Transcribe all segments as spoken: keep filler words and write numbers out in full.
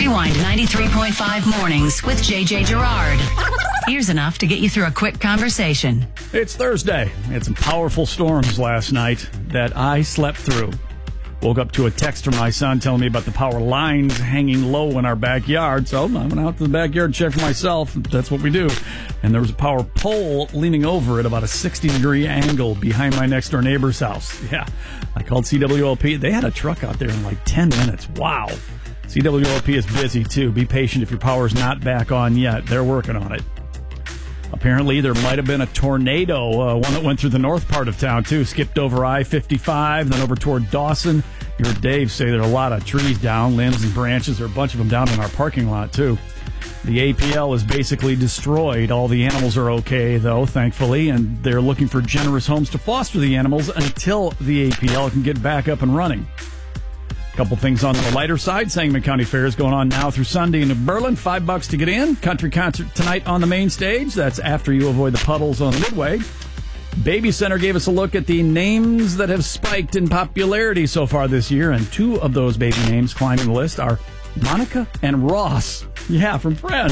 Rewind ninety-three point five mornings with J J Gerard. Here's enough to get you through a quick conversation. It's Thursday. We had some powerful storms last night that I slept through. Woke up to a text from my son telling me about the power lines hanging low in our backyard. So I went out to the backyard to check for myself. That's what we do. And there was a power pole leaning over at about a sixty degree angle behind my next door neighbor's house. Yeah, I called C W L P. They had a truck out there in like ten minutes. Wow. C W L P is busy too. Be patient if your power's not back on yet. They're working on it. Apparently, there might have been a tornado, uh, one that went through the north part of town, too. Skipped over I fifty-five, then over toward Dawson. You heard Dave say there are a lot of trees down, limbs and branches. There are a bunch of them down in our parking lot, too. The A P L is basically destroyed. All the animals are okay, though, thankfully, and they're looking for generous homes to foster the animals until the A P L can get back up and running. Couple things on the lighter side. Sangamon County Fair is going on now through Sunday in New Berlin. Five bucks to get in. Country concert tonight on the main stage. That's after you avoid the puddles on Midway. Baby Center gave us a look at the names that have spiked in popularity so far this year, and two of those baby names climbing the list are Monica and Ross. Yeah, from Friends.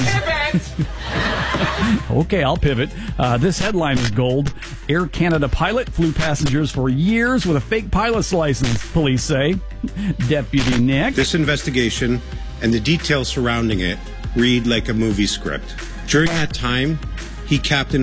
Okay, I'll pivot. Uh, this headline is gold. Air Canada pilot flew passengers for years with a fake pilot's license, police say. Deputy Nick. This investigation and the details surrounding it read like a movie script. During that time, he captained